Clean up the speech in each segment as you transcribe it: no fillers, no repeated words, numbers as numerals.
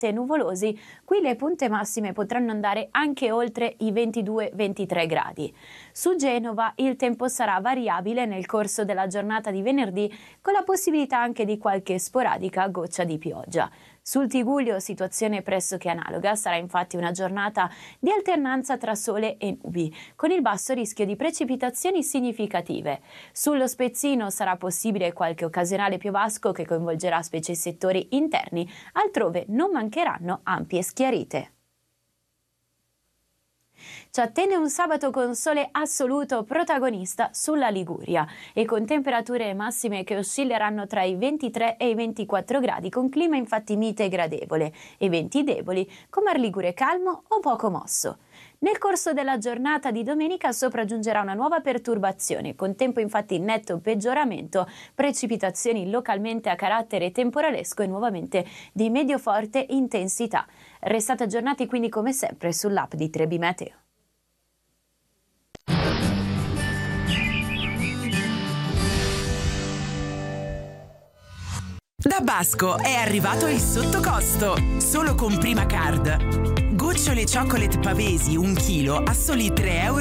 nuvolosi, qui le punte massime potranno andare anche oltre i 22-23 gradi. Su Genova il tempo sarà variabile nel corso della giornata di venerdì, con la possibilità anche di qualche sporadica goccia di pioggia. Sul Tigullio situazione pressoché analoga, sarà infatti una giornata di alternanza tra sole e nubi, con il basso rischio di precipitazioni significative. Sullo Spezzino sarà possibile qualche occasionale piovasco che coinvolgerà specie settori interni, altrove non mancheranno ampie schiarite. Ci attende un sabato con sole assoluto protagonista sulla Liguria e con temperature massime che oscilleranno tra i 23 e i 24 gradi, con clima infatti mite e gradevole e venti deboli con mar Ligure calmo o poco mosso. Nel corso della giornata di domenica sopraggiungerà una nuova perturbazione, con tempo infatti in netto peggioramento, precipitazioni localmente a carattere temporalesco e nuovamente di medio-forte intensità. Restate aggiornati quindi come sempre sull'app di Trebi Meteo. Da Basco è arrivato il sottocosto, solo con Prima Card. Gocciole chocolate pavesi 1 chilo a soli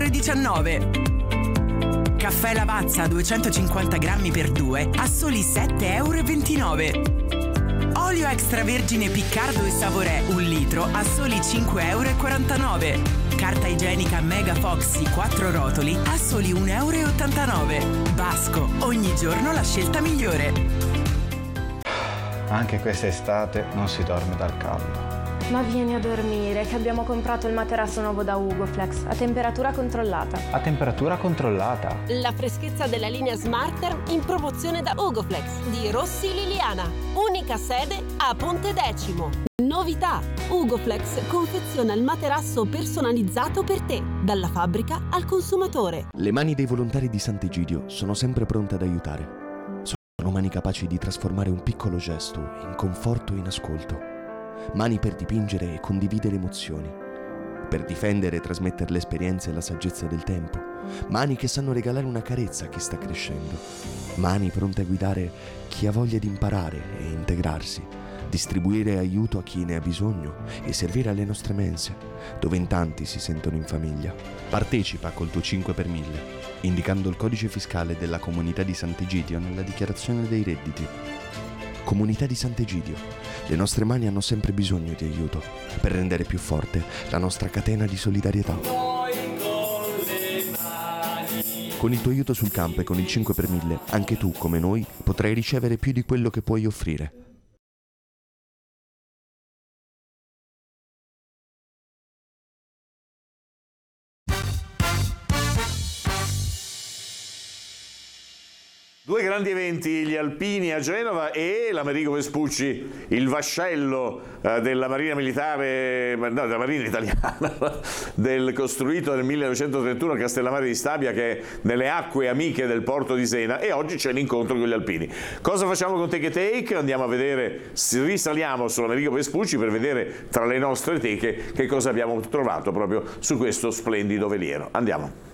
3,19 €. Caffè Lavazza 250 grammi per 2 a soli 7,29 €. Olio extravergine Piccardo e Savoré 1 litro a soli 5,49 €. Carta igienica Mega Foxy 4 rotoli a soli 1,89 €. Basco, ogni giorno la scelta migliore. Anche quest'estate non si dorme dal caldo. Ma vieni a dormire, che abbiamo comprato il materasso nuovo da Ugoflex, a temperatura controllata. A temperatura controllata? La freschezza della linea Smarter in promozione da Ugoflex di Rossi Liliana. Unica sede a Ponte Decimo. Novità: Ugoflex confeziona il materasso personalizzato per te, dalla fabbrica al consumatore. Le mani dei volontari di Sant'Egidio sono sempre pronte ad aiutare. Sono mani capaci di trasformare un piccolo gesto in conforto e in ascolto. Mani per dipingere e condividere emozioni. Per difendere e trasmettere l'esperienza e la saggezza del tempo. Mani che sanno regalare una carezza a chi sta crescendo. Mani pronte a guidare chi ha voglia di imparare e integrarsi. Distribuire aiuto a chi ne ha bisogno e servire alle nostre mense, dove in tanti si sentono in famiglia. Partecipa col tuo 5 per 1000, indicando il codice fiscale della Comunità di Sant'Egidio nella dichiarazione dei redditi. Comunità di Sant'Egidio, le nostre mani hanno sempre bisogno di aiuto per rendere più forte la nostra catena di solidarietà. Con il tuo aiuto sul campo e con il 5 per 1000, anche tu, come noi, potrai ricevere più di quello che puoi offrire. Due grandi eventi, gli alpini a Genova e l'Amerigo Vespucci, il vascello della Marina Militare, no, della Marina Italiana, costruito nel 1931 a Castellammare di Stabia, che è nelle acque amiche del porto di Sena, e oggi c'è l'incontro con gli alpini. Cosa facciamo con Take a Take? Andiamo a vedere, risaliamo sull'Amerigo Vespucci per vedere tra le nostre teche che cosa abbiamo trovato proprio su questo splendido veliero. Andiamo.